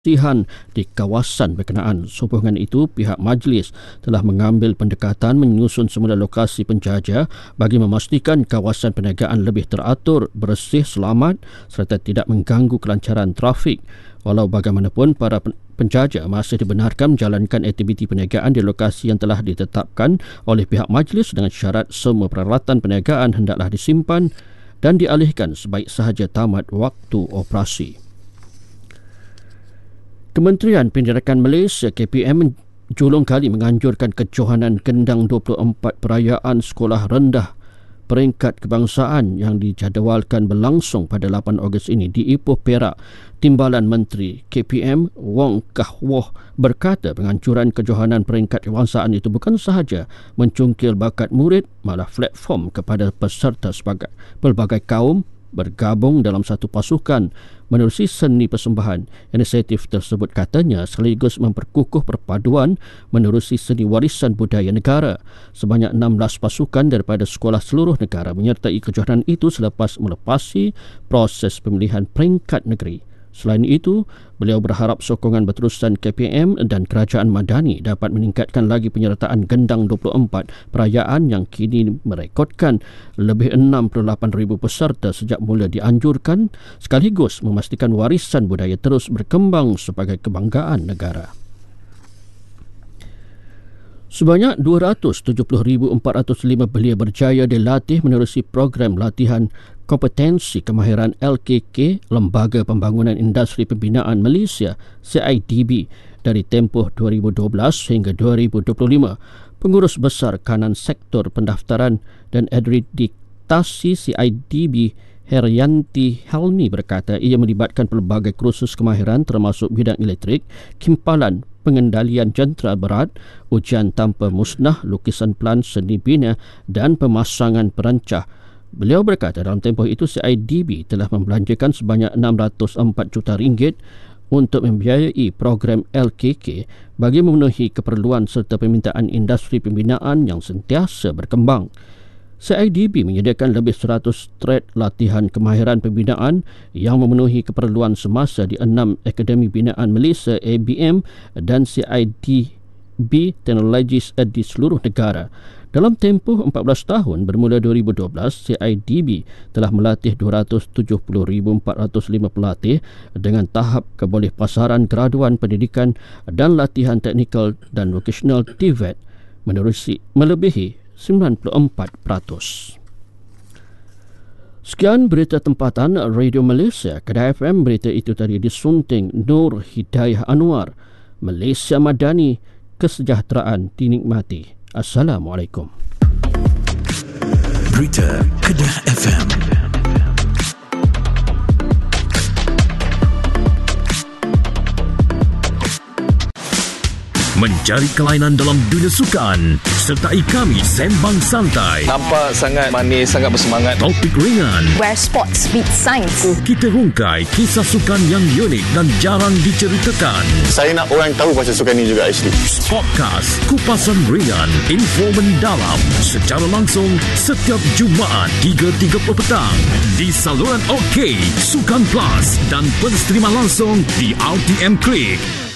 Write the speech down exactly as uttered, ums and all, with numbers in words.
kebersihan di kawasan berkenaan. Sehubungan itu, pihak majlis telah mengambil pendekatan menyusun semula lokasi penjaja bagi memastikan kawasan perniagaan lebih teratur, bersih, selamat serta tidak mengganggu kelancaran trafik. Walau bagaimanapun, para penjaja masih dibenarkan menjalankan aktiviti perniagaan di lokasi yang telah ditetapkan oleh pihak majlis dengan syarat semua peralatan perniagaan hendaklah disimpan dan dialihkan sebaik sahaja tamat waktu operasi. Kementerian Pendidikan Malaysia K P M julung kali menganjurkan kejohanan gendang dua puluh empat perayaan sekolah rendah peringkat kebangsaan yang dijadualkan berlangsung pada lapan Ogos ini di Ipoh, Perak. Timbalan Menteri K P M Wong Kah Woh berkata penganjuran kejohanan peringkat kebangsaan itu bukan sahaja mencungkil bakat murid, malah platform kepada peserta sebagai pelbagai kaum bergabung dalam satu pasukan menerusi seni persembahan. Inisiatif tersebut katanya sekaligus memperkukuh perpaduan menerusi seni warisan budaya negara. Sebanyak enam belas pasukan daripada sekolah seluruh negara menyertai kejohanan itu selepas melepasi proses pemilihan peringkat negeri. Selain itu, beliau berharap sokongan berterusan K P M dan Kerajaan Madani dapat meningkatkan lagi penyertaan gendang dua puluh empat perayaan yang kini merekodkan lebih enam puluh lapan ribu peserta sejak mula dianjurkan, sekaligus memastikan warisan budaya terus berkembang sebagai kebanggaan negara. Sebanyak dua ratus tujuh puluh ribu empat ratus lima belia berjaya dilatih menerusi program latihan kompetensi kemahiran L K K, Lembaga Pembangunan Industri Pembinaan Malaysia C I D B, dari tempoh dua ribu dua belas hingga dua ribu dua puluh lima. Pengurus Besar Kanan Sektor Pendaftaran dan Akreditasi C I D B Herianti Helmi berkata ia melibatkan pelbagai kursus kemahiran termasuk bidang elektrik, kimpalan, pengendalian jentera berat, ujian tanpa musnah, lukisan pelan, seni bina dan pemasangan perancah. Beliau berkata dalam tempoh itu C I D B telah membelanjakan sebanyak enam ratus empat juta ringgit untuk membiayai program L K K bagi memenuhi keperluan serta permintaan industri pembinaan yang sentiasa berkembang. C I D B menyediakan lebih seratus thread latihan kemahiran pembinaan yang memenuhi keperluan semasa di enam Akademi Binaan Malaysia A B M dan C I D B Technologies di seluruh negara. Dalam tempoh empat belas tahun bermula dua ribu dua belas, C I D B telah melatih dua ratus tujuh puluh ribu empat ratus lima pelatih dengan tahap kebolehpasaran graduan pendidikan dan latihan teknikal dan vocational T V E T menerusi melebihi sembilan puluh empat peratus. Sekian berita tempatan Radio Malaysia. Kedai F M berita itu tadi disunting Nur Hidayah Anwar. Malaysia Madani, kesejahteraan dinikmati. Assalamualaikum. Berita Kedah F M. Mencari kelainan dalam dunia sukan. Sertai kami sembang santai. Nampak sangat manis, sangat bersemangat. Topik ringan. Where sports meet science. Kita hungkai kisah sukan yang unik dan jarang diceritakan. Saya nak orang tahu pasal sukan ni juga actually. Podcast Kupasan Ringan, info mendalam secara langsung setiap Jumaat tiga tiga puluh petang di saluran OK, Sukan Plus dan pensterima langsung di R T M Click.